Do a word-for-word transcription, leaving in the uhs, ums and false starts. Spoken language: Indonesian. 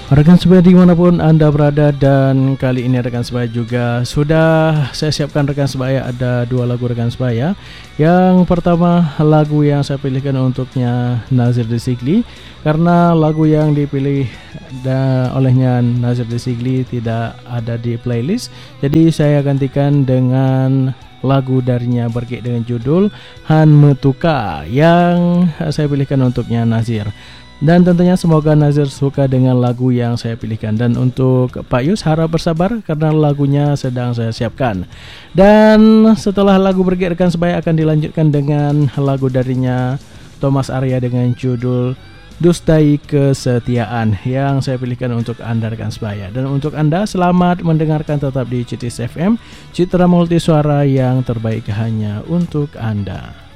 Rekan sebaya dimanapun Anda berada, dan kali ini rekan sebaya juga sudah saya siapkan rekan sebaya ada dua lagu rekan sebaya. Yang pertama lagu yang saya pilihkan untuknya Nazir Desigli, karena lagu yang dipilih da, olehnya Nazir Desigli tidak ada di playlist, jadi saya gantikan dengan lagu darinya Bergik dengan judul Han Metuka yang saya pilihkan untuknya Nazir. Dan tentunya semoga Nazir suka dengan lagu yang saya pilihkan. Dan untuk Pak Yus harap bersabar karena lagunya sedang saya siapkan. Dan setelah lagu Bergik rekan sebaya akan dilanjutkan dengan lagu darinya Thomas Arya dengan judul Dustai Kesetiaan yang saya pilihkan untuk Anda rekan sebaya. Dan untuk Anda selamat mendengarkan tetap di C T S F M, Citra Multi Suara yang terbaik hanya untuk Anda.